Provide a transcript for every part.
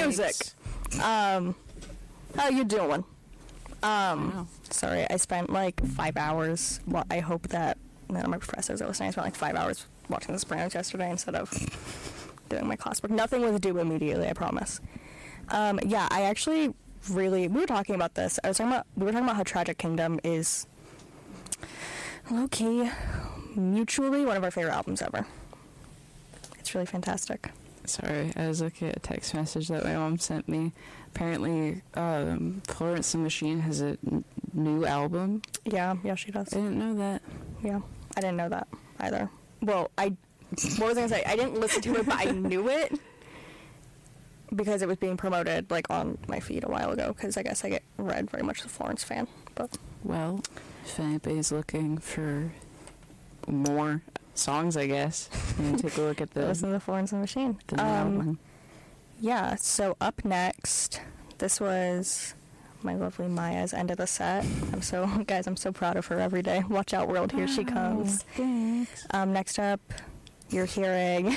music. How you doing? Sorry, I spent like 5 hours. Well, I hope that none of my professors are listening. I spent like 5 hours watching The Sopranos yesterday instead of doing my classwork. Nothing was due immediately, I promise. Yeah, I actually we were talking about this. We were talking about how Tragic Kingdom is low-key, mutually one of our favorite albums ever. It's really fantastic. Sorry, I was looking at a text message that my mom sent me. Apparently, Florence and the Machine has a new album. Yeah, she does. I didn't know that. Yeah, I didn't know that either. Well, what was I gonna say? I didn't listen to it, but I knew it because it was being promoted like on my feed a while ago. Because I guess I get read very much a Florence fan. But well, if anybody's looking for more songs, I guess, and take a look at the listen to the Florence and the Machine. The new album. Yeah. So up next, this was my lovely Maya's end of the set. I'm so proud of her every day. Watch out, world, here she comes. Thanks. Next up, you're hearing.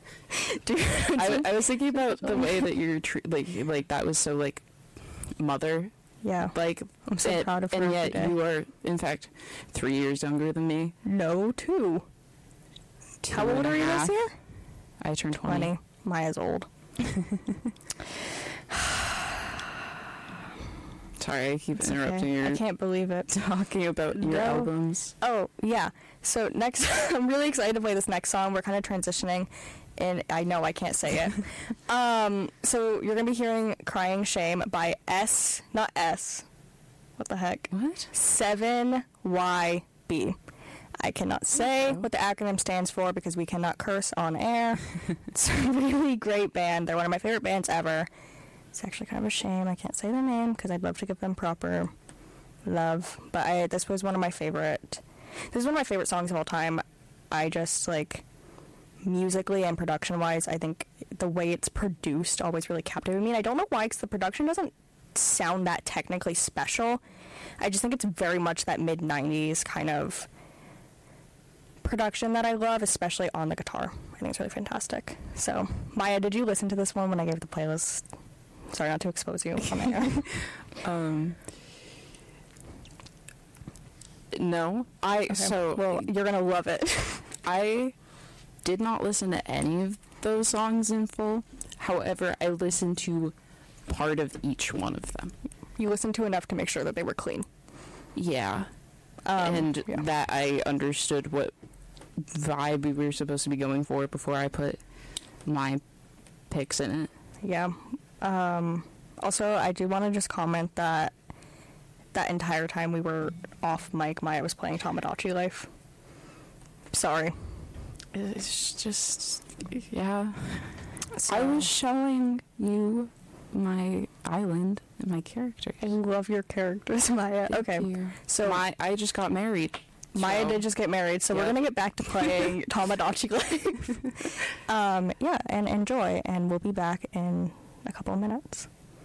I was thinking about the way that you're like that was so like mother. Yeah. Like I'm so proud of her. And yet you are in fact 3 years younger than me. No, 2. How old are you this year? I turned 20. Maya's old. Sorry, I keep interrupting you. I can't believe it. Talking about your albums. Oh, yeah. So next, I'm really excited to play this next song. We're kind of transitioning, and I know I can't say it. So you're going to be hearing Crying Shame by not S. What the heck? What? 7YB. I cannot say what the acronym stands for because we cannot curse on air. It's a really great band. They're one of my favorite bands ever. It's actually kind of a shame I can't say their name because I'd love to give them proper love. But this was one of my favorite songs of all time. I just, like, musically and production-wise, I think the way it's produced always really captivated me. And I don't know why, because the production doesn't sound that technically special. I just think it's very much that mid-90s kind of production that I love, especially on the guitar. I think it's really fantastic. So, Maya, did you listen to this one when I gave the playlist? Sorry not to expose you on air. No. Well, you're gonna love it. I did not listen to any of those songs in full. However, I listened to part of each one of them. You listened to enough to make sure that they were clean. Yeah. That I understood what vibe we were supposed to be going for before I put my picks in it. Yeah. Also, I do want to just comment that entire time we were off mic, Maya was playing Tamagotchi Life. Sorry. It's just, yeah. So, I was showing you my island and my characters. I love your characters, Maya. Thank okay. you. So I just got married. Maya did just get married, so we're going to get back to playing Tamagotchi Life. Yeah, and enjoy, and we'll be back in a couple of minutes.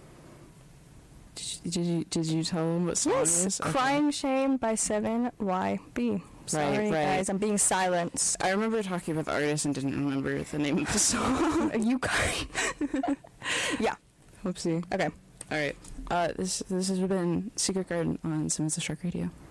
Did you tell them what song it is? Okay. Crying Shame by 7YB. Sorry, guys, I'm being silenced. I remember talking about the artist and didn't remember the name of the song. You guys. Yeah. Whoopsie. Okay. All right. This has been Secret Garden on Simmons the Shark Radio.